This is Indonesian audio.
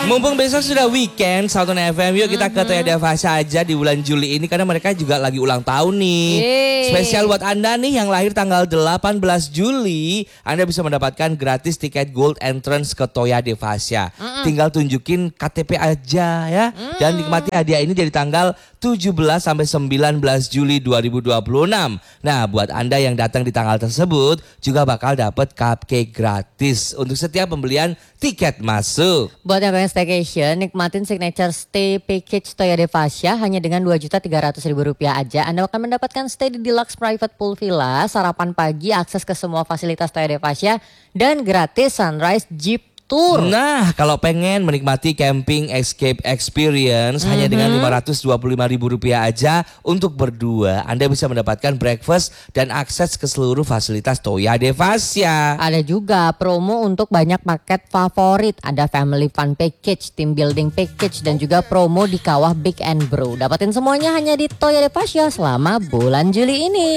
Mumpung besok sudah weekend, Sultan FM, yuk kita ke Toya Devasya aja di bulan Juli ini karena mereka juga lagi ulang tahun nih. Spesial buat Anda nih yang lahir tanggal 18 Juli, Anda bisa mendapatkan gratis tiket gold entrance ke Toya Devasya. Tinggal tunjukin KTP aja ya dan nikmati hadiah ini dari tanggal 17 sampai 19 Juli 2026. Nah, buat Anda yang datang di tanggal tersebut juga bakal dapat cupcake gratis untuk setiap pembelian tiket masuk. Buat yang pengen staycation, nikmatin signature stay package Toya Devasya hanya dengan Rp2.300.000 aja. Anda akan mendapatkan stay di deluxe private pool villa, sarapan pagi, akses ke semua fasilitas Toya Devasya, dan gratis sunrise jeep tour. Nah, kalau pengen menikmati camping escape experience hanya dengan Rp525.000 aja untuk berdua, Anda bisa mendapatkan breakfast dan akses ke seluruh fasilitas Toya Devasya. Ada juga promo untuk banyak paket favorit. Ada family fun package, team building package, dan juga promo di kawah Big and Bro. Dapatin semuanya hanya di Toya Devasya selama bulan Juli ini.